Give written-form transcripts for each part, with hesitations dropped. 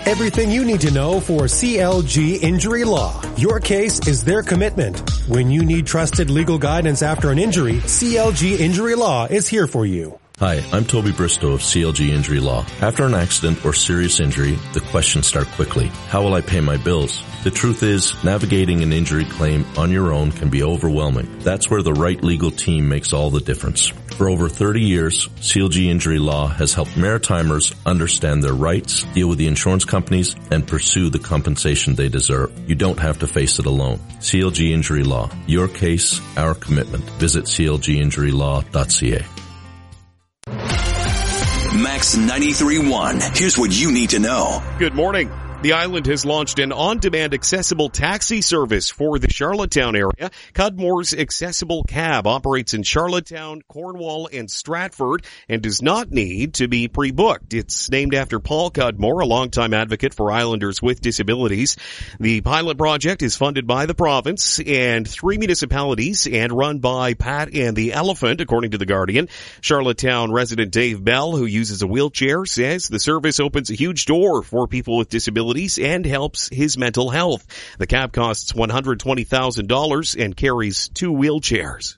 Everything you need to know for CLG Injury Law. Your case is their commitment. When you need trusted legal guidance after an injury, CLG Injury Law is here for you. Hi, I'm Toby Bristow of CLG Injury Law. After an accident or serious injury, the questions start quickly. How will I pay my bills? The truth is, navigating an injury claim on your own can be overwhelming. That's where the right legal team makes all the difference. For over 30 years, CLG Injury Law has helped Maritimers understand their rights, deal with the insurance companies, and pursue the compensation they deserve. You don't have to face it alone. CLG Injury Law. Your case, our commitment. Visit clginjurylaw.ca. Max 93.1. Here's what you need to know. Good morning. The island has launched an on-demand accessible taxi service for the Charlottetown area. Cudmore's Accessible Cab operates in Charlottetown, Cornwall, and Stratford and does not need to be pre-booked. It's named after Paul Cudmore, a longtime advocate for islanders with disabilities. The pilot project is funded by the province and 3 municipalities and run by Pat and the Elephant, according to The Guardian. Charlottetown resident Dave Bell, who uses a wheelchair, says the service opens a huge door for people with disabilities and helps his mental health. The cab costs $120,000 and carries 2 wheelchairs.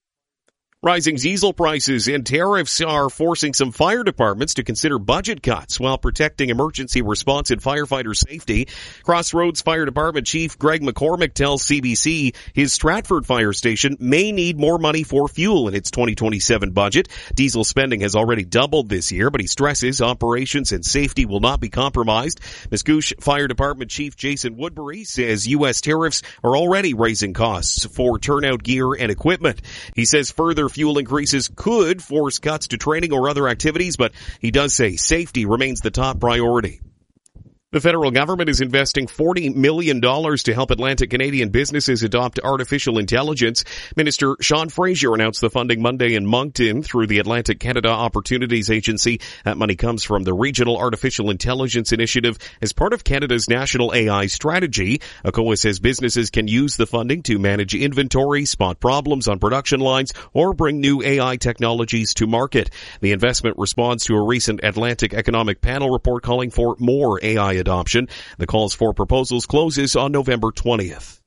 Rising diesel prices and tariffs are forcing some fire departments to consider budget cuts while protecting emergency response and firefighter safety. Crossroads Fire Department Chief Greg McCormick tells CBC his Stratford fire station may need more money for fuel in its 2027 budget. Diesel spending has already doubled this year, but he stresses operations and safety will not be compromised. Mascouche Fire Department Chief Jason Woodbury says U.S. tariffs are already raising costs for turnout gear and equipment. He says further fuel increases could force cuts to training or other activities, but he does say safety remains the top priority. The federal government is investing $40 million to help Atlantic Canadian businesses adopt artificial intelligence. Minister Sean Fraser announced the funding Monday in Moncton through the Atlantic Canada Opportunities Agency. That money comes from the Regional Artificial Intelligence Initiative as part of Canada's national AI strategy. ACOA says businesses can use the funding to manage inventory, spot problems on production lines, or bring new AI technologies to market. The investment responds to a recent Atlantic Economic Panel report calling for more AI adoption. The calls for proposals closes on November 20th.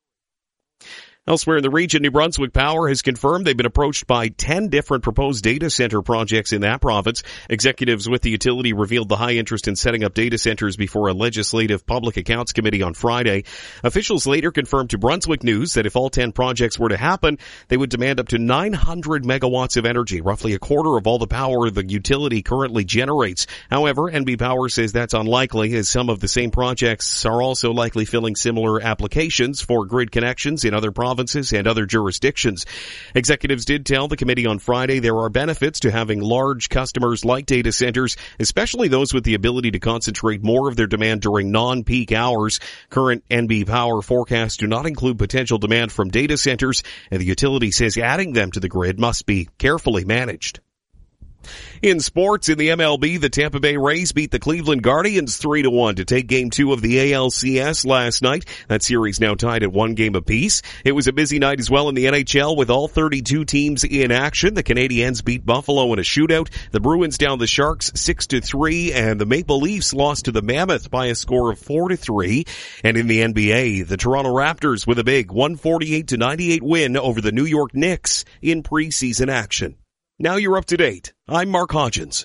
Elsewhere in the region, New Brunswick Power has confirmed they've been approached by 10 different proposed data center projects in that province. Executives with the utility revealed the high interest in setting up data centers before a legislative public accounts committee on Friday. Officials later confirmed to Brunswick News that if all 10 projects were to happen, they would demand up to 900 megawatts of energy, roughly a quarter of all the power the utility currently generates. However, NB Power says that's unlikely, as some of the same projects are also likely filling similar applications for grid connections in other provinces and other jurisdictions. Executives did tell the committee on Friday there are benefits to having large customers like data centers, especially those with the ability to concentrate more of their demand during non-peak hours. Current NB Power forecasts do not include potential demand from data centers, and the utility says adding them to the grid must be carefully managed. In sports, in the MLB, the Tampa Bay Rays beat the Cleveland Guardians 3-1 to take Game 2 of the ALCS last night. That series now tied at 1 game apiece. It was a busy night as well in the NHL with all 32 teams in action. The Canadiens beat Buffalo in a shootout. The Bruins down the Sharks 6-3, and the Maple Leafs lost to the Mammoth by a score of 4-3. And in the NBA, the Toronto Raptors with a big 148-98 win over the New York Knicks in preseason action. Now you're up to date. I'm Mark Hodgins.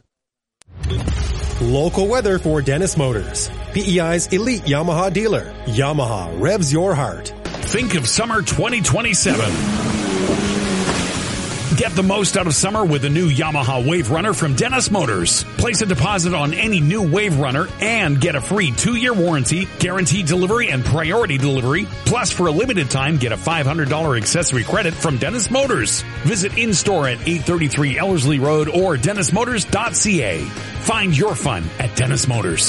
Local weather for Dennis Motors. PEI's elite Yamaha dealer. Yamaha revs your heart. Think of summer 2027. Get the most out of summer with the new Yamaha Wave Runner from Dennis Motors. Place a deposit on any new Wave Runner and get a free 2-year warranty, guaranteed delivery, and priority delivery. Plus, for a limited time, get a $500 accessory credit from Dennis Motors. Visit in-store at 833 Ellerslie Road or dennismotors.ca. Find your fun at Dennis Motors.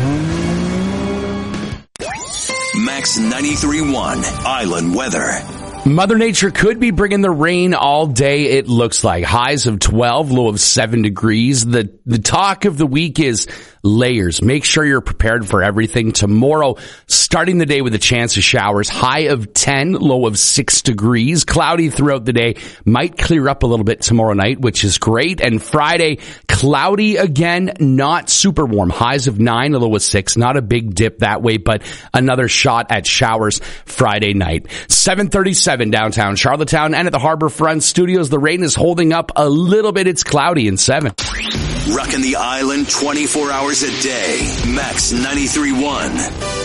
Max 93.1 Island Weather. Mother Nature could be bringing the rain all day, it looks like. Highs of 12, low of 7 degrees. The talk of the week is layers. Make sure you're prepared for everything. Tomorrow, starting the day with a chance of showers. High of 10, low of 6 degrees. Cloudy throughout the day. Might clear up a little bit tomorrow night, which is great. And Friday, cloudy again, not super warm. Highs of 9, a low of 6. Not a big dip that way, but another shot at showers Friday night. 7:37 downtown Charlottetown and at the Harborfront Studios. The rain is holding up a little bit. It's cloudy in 7. Rocking the island 24 hours a day. Max 93.1.